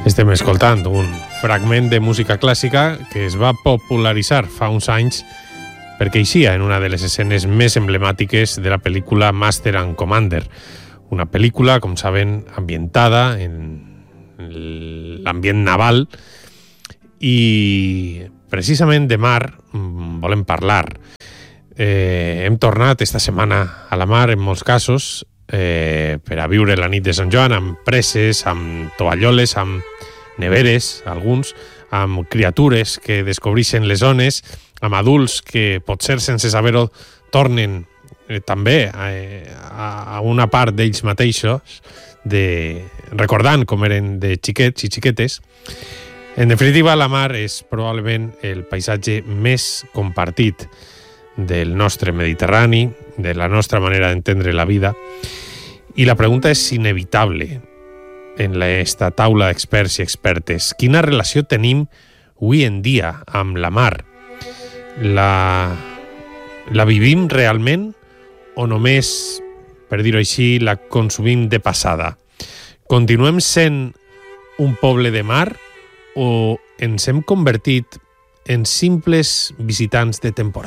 Estem escoltant un fragment de música clàssica que es va popularitzar fa uns anys perquè eixia en una de les escenes més emblemàtiques de la pel·lícula Master and Commander, una pel·lícula, com saben, ambientada en l'ambient naval, i precisament de mar volem parlar. Hem tornat esta setmana a la mar en molts casos per a viure la nit de Sant Joan amb preses, amb tovalloles, amb neveres, alguns, amb criatures que descobreixen les zones, amb adults que potser sense saber-ho tornen també a una part d'ells mateixos, recordant com eren de xiquets i xiquetes. En definitiva, la mar és probablement el paisatge més compartit del nostre Mediterrani, de la nostra manera d'entendre la vida, i la pregunta és inevitable en esta taula d'experts i expertes. Quina relació tenim avui en dia amb la mar? La vivim realment o només, per dir-ho així, la consumim de passada? Continuem sent un poble de mar o ens hem convertit en simples visitants de temporada?